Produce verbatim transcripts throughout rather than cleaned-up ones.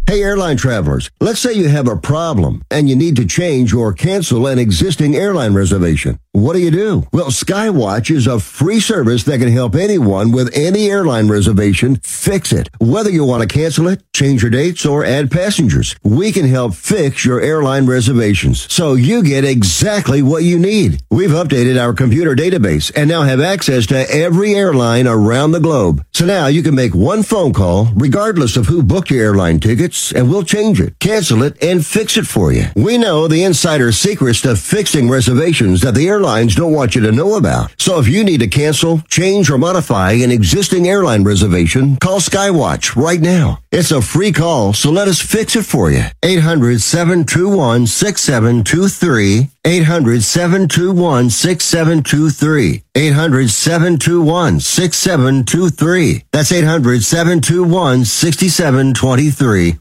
Hey, airline travelers, let's say you have a problem and you need to change or cancel an existing airline reservation. What do you do? Well, Skywatch is a free service that can help anyone with any airline reservation fix it. Whether you want to cancel it, change your dates, or add passengers, we can help fix your airline reservations so you get exactly what you need. We've updated our computer database and now have access to every airline around the globe. So now you can make one phone call regardless of who booked your airline tickets, and we'll change it, cancel it, and fix it for you. We know the insider secrets to fixing reservations that the airlines don't want you to know about. So if you need to cancel, change, or modify an existing airline reservation, call Skywatch right now. It's a free call, so let us fix it for you. eight hundred, seven two one, six seven two three. eight hundred, seven two one, six seven two three. eight hundred, seven two one, six seven two three. That's eight hundred, seven two one, six seven two three.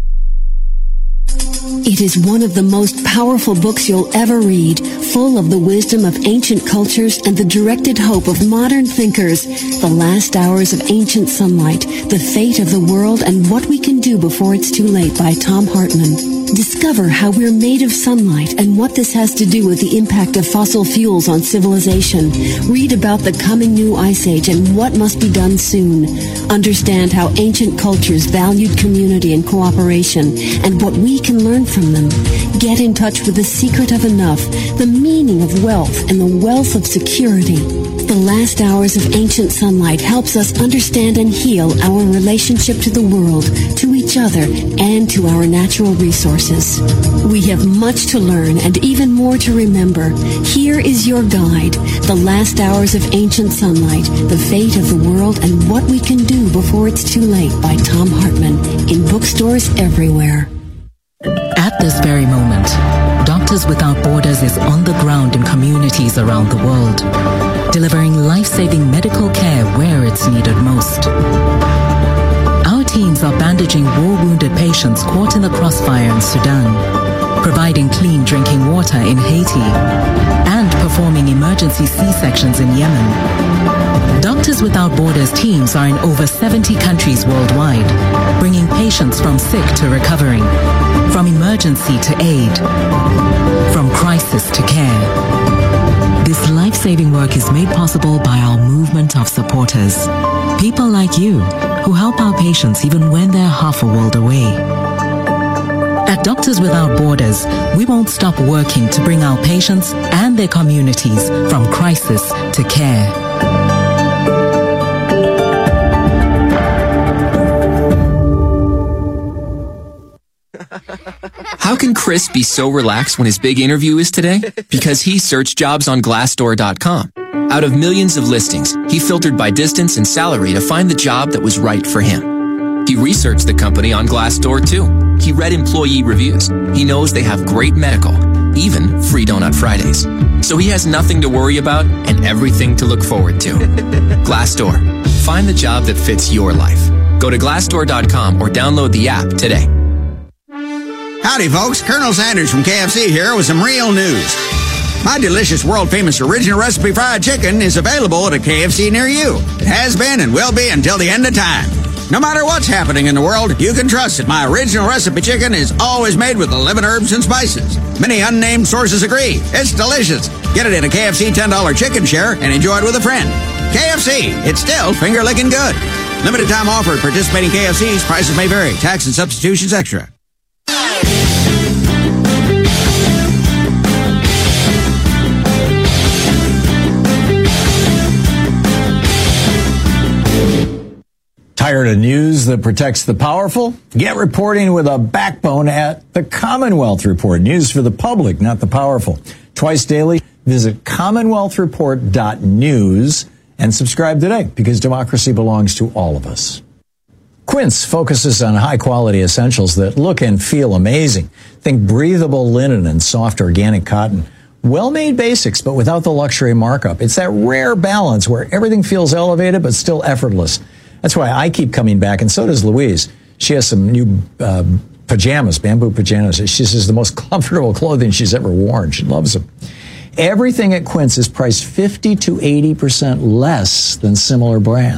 It is one of the most powerful books you'll ever read, full of the wisdom of ancient cultures and the directed hope of modern thinkers. The Last Hours of Ancient Sunlight, The Fate of the World and What We Can Do Before It's Too Late by Tom Hartman. Discover how we're made of sunlight and what this has to do with the impact of fossil fuels on civilization. Read about the coming new ice age and what must be done soon. Understand how ancient cultures valued community and cooperation and what we can learn from them. Get in touch with the secret of enough, the meaning of wealth, and the wealth of security. The Last Hours of Ancient Sunlight helps us understand and heal our relationship to the world, to each other, and to our natural resources. We have much to learn and even more to remember. Here is your guide, The Last Hours of Ancient Sunlight, The Fate of the World and What We Can Do Before It's Too Late by Tom Hartman, in bookstores everywhere. At this very moment, Doctors Without Borders is on the ground in communities around the world, delivering life-saving medical care where it's needed most. Our teams are bandaging war-wounded patients caught in the crossfire in Sudan, providing clean drinking water in Haiti, and performing emergency C-sections in Yemen. Doctors Without Borders teams are in over seventy countries worldwide, bringing patients from sick to recovering, from emergency to aid, from crisis to care. This life-saving work is made possible by our movement of supporters, people like you who help our patients even when they're half a world away. At Doctors Without Borders, we won't stop working to bring our patients and their communities from crisis to care. How can Chris be so relaxed when his big interview is today? Because he searched jobs on Glassdoor dot com. Out of millions of listings, he filtered by distance and salary to find the job that was right for him. He researched the company on Glassdoor too. He read employee reviews. He knows they have great medical, even free Donut Fridays. So he has nothing to worry about and everything to look forward to. Glassdoor. Find the job that fits your life. Go to Glassdoor dot com or download the app today. Howdy, folks. Colonel Sanders from K F C here with some real news. My delicious, world-famous original recipe fried chicken is available at a K F C near you. It has been and will be until the end of time. No matter what's happening in the world, you can trust that my original recipe chicken is always made with eleven herbs and spices. Many unnamed sources agree. It's delicious. Get it at a K F C ten dollar chicken share and enjoy it with a friend. K F C, it's still finger-licking good. Limited time offer at participating K F Cs. Prices may vary. Tax and substitutions extra. Tired of news that protects the powerful? Get reporting with a backbone at the Commonwealth Report. News for the public, not the powerful. Twice daily, visit commonwealth report dot news and subscribe today, because democracy belongs to all of us. Quince focuses on high-quality essentials that look and feel amazing. Think breathable linen and soft organic cotton. Well-made basics, but without the luxury markup. It's that rare balance where everything feels elevated but still effortless. That's why I keep coming back, and so does Louise. She has some new uh, pajamas, bamboo pajamas. She says the most comfortable clothing she's ever worn. She loves them. Everything at Quince is priced fifty to eighty percent less than similar brands.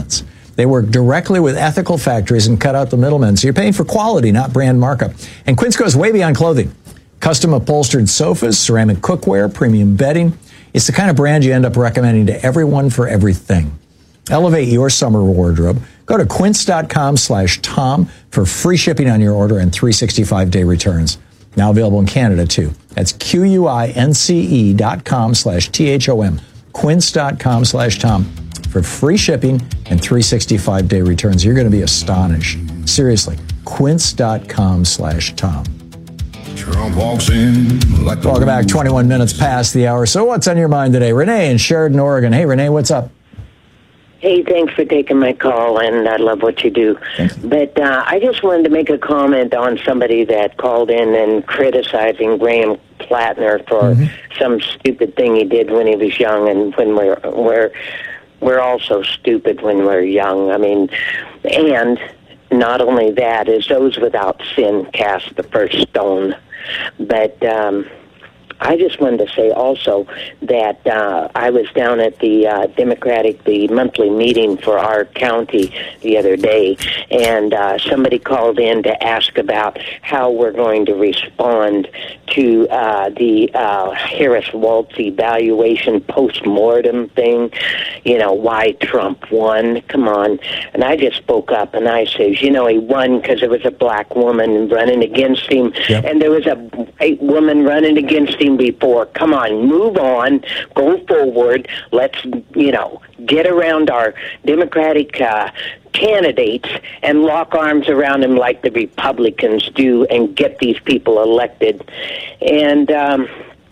They work directly with ethical factories and cut out the middlemen. So you're paying for quality, not brand markup. And Quince goes way beyond clothing. Custom upholstered sofas, ceramic cookware, premium bedding. It's the kind of brand you end up recommending to everyone for everything. Elevate your summer wardrobe. Go to quince.com slash Tom for free shipping on your order and three hundred sixty-five day returns. Now available in Canada, too. That's Q-U-I-N-C-E dot com slash T-H-O-M. Quince.com slash Tom for free shipping and three hundred sixty-five day returns. You're going to be astonished. Seriously. Quince.com slash Tom. Trump walks in like Welcome back. twenty-one minutes past the hour. So what's on your mind today? Renee in Sheridan, Oregon. Hey, Renee, what's up? Hey, thanks for taking my call, and I love what you do. But uh, I just wanted to make a comment on somebody that called in and criticizing Graham Plattner for mm-hmm. some stupid thing he did when he was young, and when we're we're we're all so stupid when we're young. I mean, and not only that, is those without sin cast the first stone. But um, I just wanted to say also that uh, I was down at the uh, Democratic, the monthly meeting for our county the other day, and uh, somebody called in to ask about how we're going to respond to uh, the uh, Harris-Walz evaluation post-mortem thing, you know, why Trump won. Come on. And I just spoke up, and I says, you know, he won because there was a black woman running against him, yep. and there was a white woman running against him before. Come on, move on, go forward. Let's, you know, get around our Democratic uh, candidates and lock arms around them like the Republicans do and get these people elected. And um,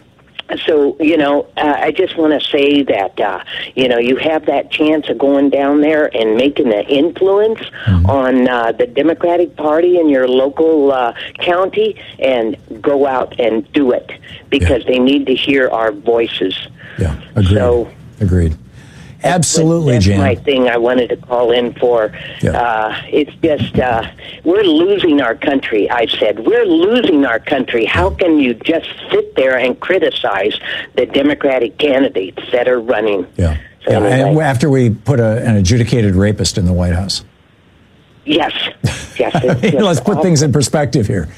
so, you know, uh, I just want to say that, uh, you know, you have that chance of going down there and making an influence mm-hmm. on uh, the Democratic Party in your local uh, county, and go out and do it, because yeah. they need to hear our voices. Yeah, agreed. So, agreed. Absolutely, that's Jan. my thing I wanted to call in for. Yeah. Uh, it's just, uh, we're losing our country, I said. We're losing our country. How can you just sit there and criticize the Democratic candidates that are running? Yeah. So yeah. anyway. And after we put a, an adjudicated rapist in the White House. Yes. Yes. Let's put awful. things in perspective here.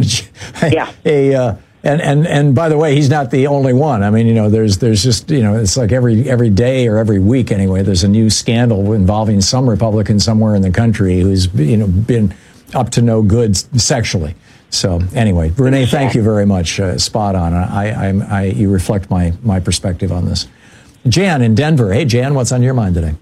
yeah. A, uh, And, and and by the way, he's not the only one. I mean, you know, there's there's just, you know, it's like every every day or every week anyway, there's a new scandal involving some Republican somewhere in the country who's, you know, been up to no good sexually. So anyway, Renee, thank you very much. Uh, spot on. I, I, I you reflect my my perspective on this. Jan in Denver. Hey, Jan, what's on your mind today?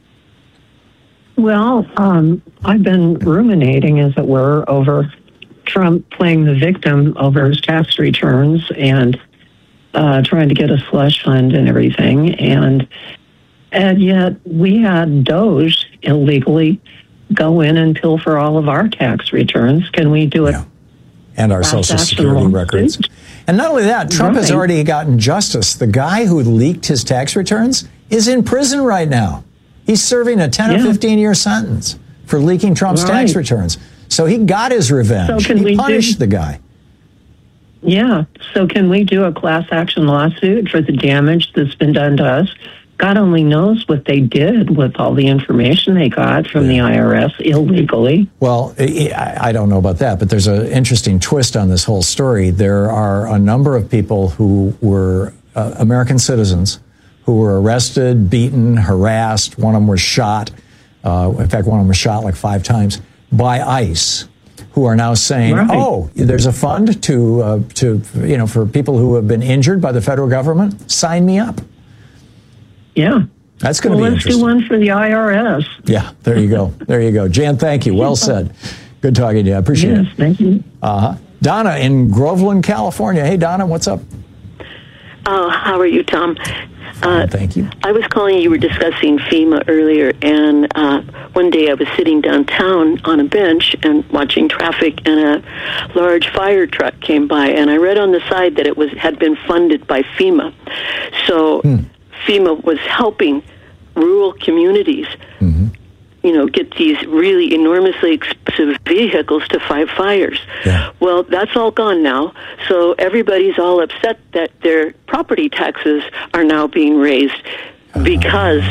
Well, um, I've been ruminating, as it were, over Trump playing the victim over his tax returns and uh, trying to get a slush fund and everything. And and yet we had Doge illegally go in and pilfer all of our tax returns. Can we do it? Yeah. And our Social Security records. Suit? And not only that, Trump right. has already gotten justice. The guy who leaked his tax returns is in prison right now. He's serving a ten yeah. or fifteen year sentence for leaking Trump's right. tax returns. So he got his revenge. So can he we punished do, the guy. Yeah. So can we do a class action lawsuit for the damage that's been done to us? God only knows what they did with all the information they got from yeah. the I R S illegally. Well, I don't know about that, but there's an interesting twist on this whole story. There are a number of people who were uh, American citizens who were arrested, beaten, harassed. One of them was shot. Uh, in fact, one of them was shot like five times. By ICE, who are now saying, right. "Oh, there's a fund to uh, to you know for people who have been injured by the federal government. Sign me up." Yeah, that's going to well, be let's interesting. do one for the I R S. Yeah, there you go, there you go, Jan. Thank you. Well said. Good talking to you. I appreciate yes, it. Thank you. Uh huh. Donna in Groveland, California. Hey, Donna, what's up? Oh, how are you, Tom? Uh, Thank you. I was calling, you were discussing FEMA earlier, and uh, one day I was sitting downtown on a bench and watching traffic, and a large fire truck came by, and I read on the side that it was had been funded by FEMA. So hmm. FEMA was helping rural communities, mm-hmm. you know, get these really enormously expensive vehicles to fight fires. Yeah. Well, that's all gone now, so everybody's all upset that their property taxes are now being raised because uh,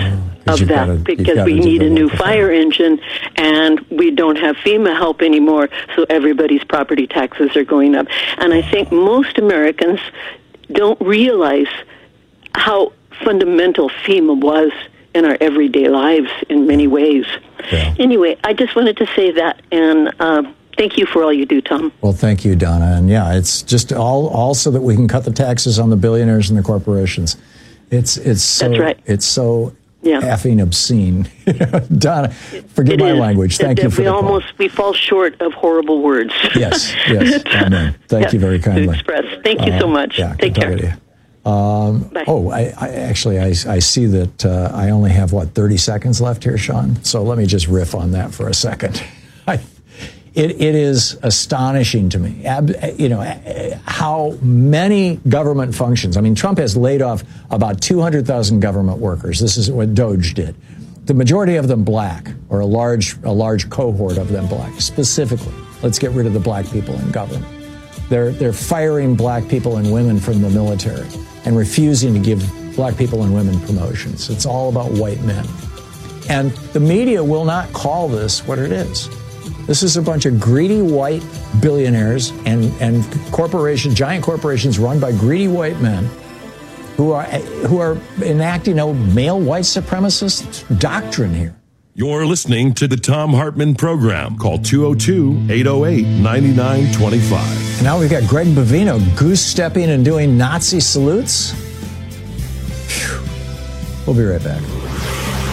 of that gotta, because we need a new fire engine and we don't have FEMA help anymore, so everybody's property taxes are going up. And I think most Americans don't realize how fundamental FEMA was in our everyday lives in many ways. Yeah. Anyway, I just wanted to say that, and uh, thank you for all you do, Tom. Well, thank you, Donna. And yeah, it's just all, all so that we can cut the taxes on the billionaires and the corporations. It's it's so, That's right. It's so yeah. effing obscene. Donna, forgive it my is. language. Thank it, you for we the almost call. we fall short of horrible words. Yes, yes. Amen. Thank yeah, you very kindly. To express. Thank you uh, so much. Yeah, Take care. You. Um, oh, I, I actually, I, I see that uh, I only have, what, thirty seconds left here, Sean? So let me just riff on that for a second. I, it, it is astonishing to me, ab, you know, how many government functions. I mean, Trump has laid off about two hundred thousand government workers. This is what Doge did. The majority of them black, or a large, a large cohort of them black. Specifically, let's get rid of the black people in government. They're, they're firing black people and women from the military and refusing to give black people and women promotions. It's all about white men. And the media will not call this what it is. This is a bunch of greedy white billionaires and, and corporations, giant corporations run by greedy white men who are, who are enacting a male white supremacist doctrine here. You're listening to the Thom Hartmann Program. Call two oh two, eight oh eight, nine nine two five. And now we've got Greg Bovino goose-stepping and doing Nazi salutes. Whew. We'll be right back.